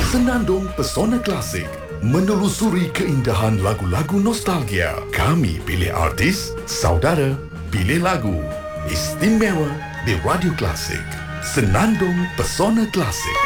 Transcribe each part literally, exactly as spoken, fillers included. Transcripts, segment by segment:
Senandung Pesona Klasik, menelusuri keindahan lagu-lagu nostalgia. Kami pilih artis, saudara pilih lagu. Istimewa di Radio Klasik. Senandung Pesona Klasik.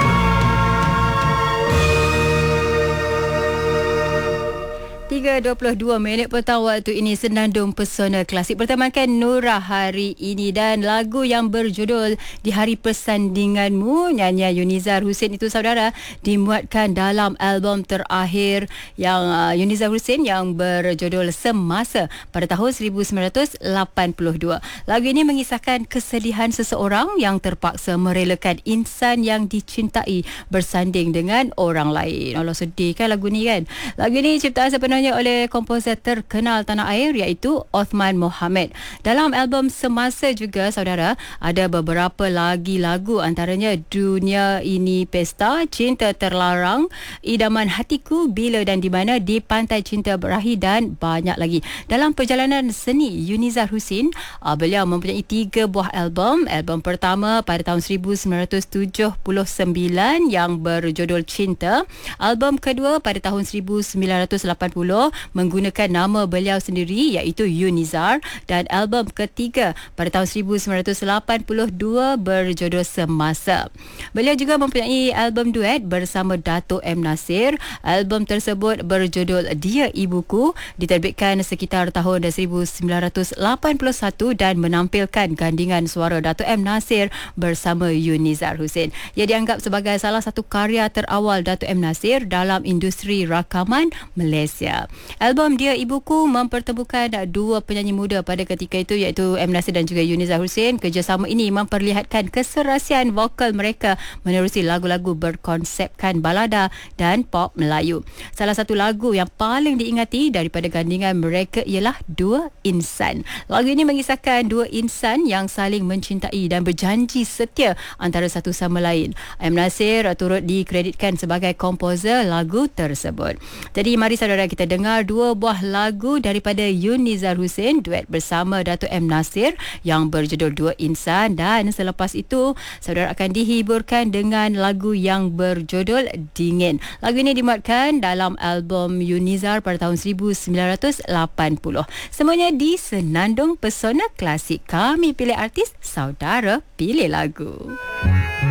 tiga dua puluh dua minit petang waktu ini, Senandung Pesona Klasik bertemakan Nura hari ini, dan lagu yang berjudul Di Hari Persandinganmu nyanyian Yunizar Husin itu saudara dimuatkan dalam album terakhir yang uh, Yunizar Husin yang berjudul Semasa pada tahun seribu sembilan ratus lapan puluh dua. Lagu ini mengisahkan kesedihan seseorang yang terpaksa merelakan insan yang dicintai bersanding dengan orang lain. Allah, sedih kan lagu ni kan. Lagu ini ciptaan sepenuhnya oleh komposer terkenal tanah air iaitu Othman Mohamed. Dalam album Semasa juga saudara ada beberapa lagi lagu, antaranya Dunia Ini Pesta, Cinta Terlarang, Idaman Hatiku, Bila dan Di Mana, Di Pantai Cinta Berakhir dan banyak lagi. Dalam perjalanan seni Yunizar Husin, beliau mempunyai tiga buah album. Album pertama pada tahun seribu sembilan ratus tujuh puluh sembilan yang berjudul Cinta. Album kedua pada tahun seribu sembilan ratus lapan puluh menggunakan nama beliau sendiri iaitu Yunizar, dan album ketiga pada tahun seribu sembilan ratus lapan puluh dua berjudul Semasa. Beliau juga mempunyai album duet bersama Dato' M. Nasir. Album tersebut berjudul Dia Ibuku, diterbitkan sekitar tahun seribu sembilan ratus lapan puluh satu dan menampilkan gandingan suara Dato' M. Nasir bersama Yunizar Husin. Ia dianggap sebagai salah satu karya terawal Dato' M. Nasir dalam industri rakaman Malaysia. Album Dia Ibuku mempertemukan dua penyanyi muda pada ketika itu iaitu M. Nasir dan juga Yunizar Husin. Kerjasama ini memperlihatkan keserasian vokal mereka menerusi lagu-lagu berkonsepkan balada dan pop Melayu. Salah satu lagu yang paling diingati daripada gandingan mereka ialah Dua Insan. Lagu ini mengisahkan dua insan yang saling mencintai dan berjanji setia antara satu sama lain. M. Nasir turut dikreditkan sebagai komposer lagu tersebut. Jadi mari saudara kita dengar dua buah lagu daripada Yunizar Husin duet bersama Dato' M. Nasir yang berjudul Dua Insan, dan selepas itu saudara akan dihiburkan dengan lagu yang berjudul Dingin. Lagu ini dimuatkan dalam album Yunizar pada tahun seribu sembilan ratus lapan puluh. Semuanya di Senandung Pesona Klasik. Kami pilih artis, saudara pilih lagu.